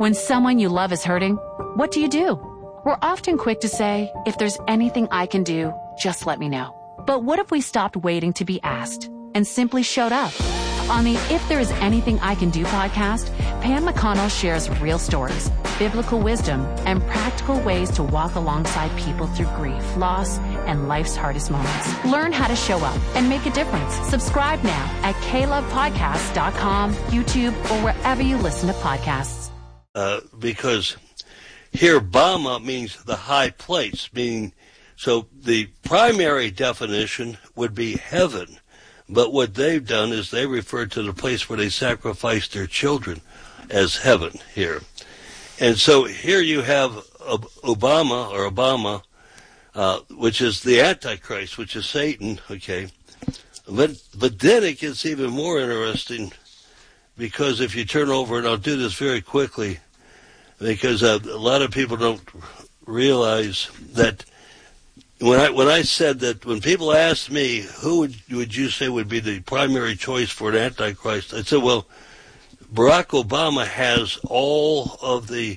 When someone you love is hurting, what do? We're often quick to say, if there's anything I can do, just let me know. But what if we stopped waiting to be asked and simply showed up? On the If There Is Anything I Can Do podcast, Pam McConnell shares real stories, biblical wisdom, and practical ways to walk alongside people through grief, loss, and life's hardest moments. Learn how to show up and make a difference. Subscribe now at KLovePodcasts.com, YouTube, or wherever you listen to podcasts. Because here Bama means the high place, meaning, so the primary definition would be heaven. But what they've done is they refer to the place where they sacrificed their children as heaven here. And so here you have Obama, which is the Antichrist, which is Satan, okay. But then it gets even more interesting, because if you turn over, and I'll do this very quickly, because a lot of people don't realize that when I said that, when people asked me, who would you say would be the primary choice for an Antichrist, I said, well, Barack Obama has all of the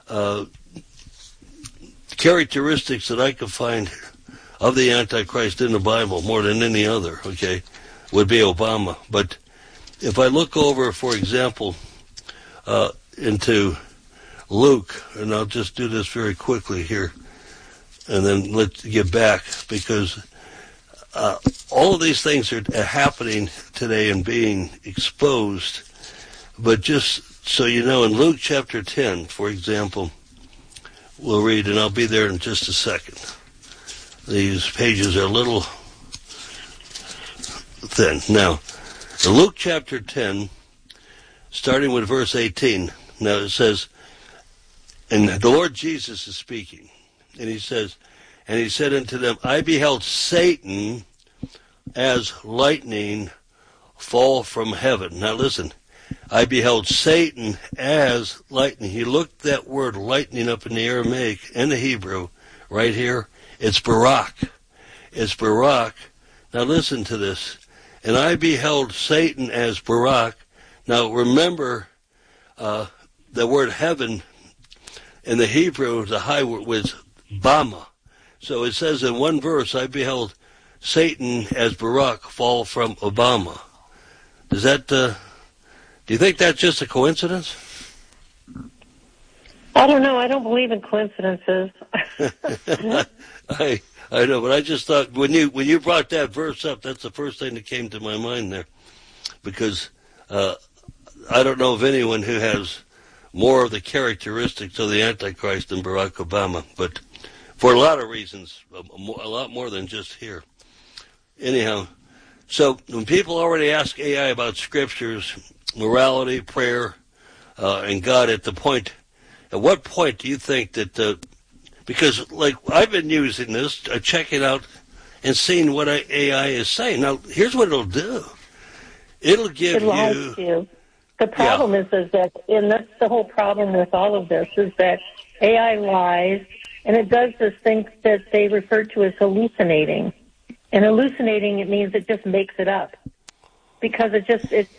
characteristics that I could find of the Antichrist in the Bible more than any other, okay, would be Obama. But if I look over, for example, into Luke, and I'll just do this very quickly here, and then let's get back, because all of these things are happening today and being exposed. But just so you know, in Luke chapter 10, for example, we'll read, and I'll be there in just a second. These pages are a little thin. Now, in Luke chapter 10, starting with verse 18, now it says, and the Lord Jesus is speaking, and he says, and he said unto them, I beheld Satan as lightning fall from heaven. Now listen, I beheld Satan as lightning. He looked that word lightning up in the Aramaic and the Hebrew right here. It's Barak. It's Barak. Now listen to this. And I beheld Satan as Barak. Now remember, the word heaven in the Hebrew, the high word was Bama. So it says in one verse, I beheld Satan as Barak fall from Obama. Does that, do you think that's just a coincidence? I don't know. I don't believe in coincidences. I know, but I just thought when you brought that verse up, that's the first thing that came to my mind there, because I don't know of anyone who has more of the characteristics of the Antichrist than Barack Obama, but for a lot of reasons, a lot more than just here. Anyhow, so when people already ask AI about scriptures, morality, prayer, and God, at what point do you think that, because like I've been using this, checking out and seeing what AI is saying. Now, here's what it'll do. It'll give you. The problem is that, and that's the whole problem with all of this, is that AI lies, and it does this thing that they refer to as hallucinating. And hallucinating, it means it just makes it up, because it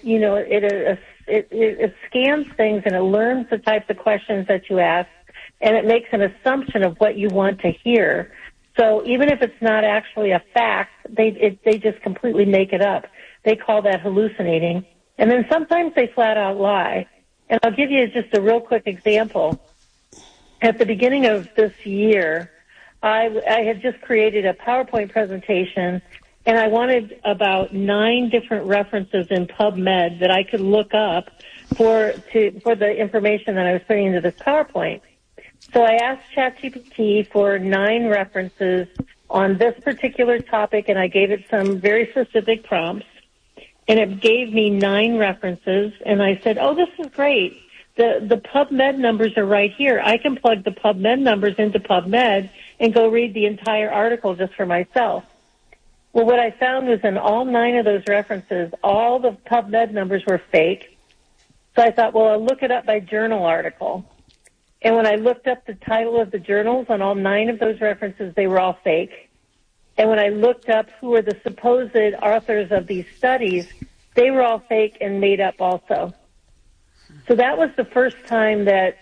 scans things and it learns the types of questions that you ask, and it makes an assumption of what you want to hear. So even if it's not actually a fact, they just completely make it up. They call that hallucinating. And then sometimes they flat out lie. And I'll give you just a real quick example. At the beginning of this year, I had just created a PowerPoint presentation, and I wanted about 9 different references in PubMed that I could look up for the information that I was putting into this PowerPoint. So I asked ChatGPT for 9 references on this particular topic, and I gave it some very specific prompts. And it gave me 9 references, and I said, oh, this is great. The PubMed numbers are right here. I can plug the PubMed numbers into PubMed and go read the entire article just for myself. Well, what I found was in all 9 of those references, all the PubMed numbers were fake. So I thought, well, I'll look it up by journal article. And when I looked up the title of the journals on all 9 of those references, they were all fake. And when I looked up who were the supposed authors of these studies, they were all fake and made up also. So that was the first time that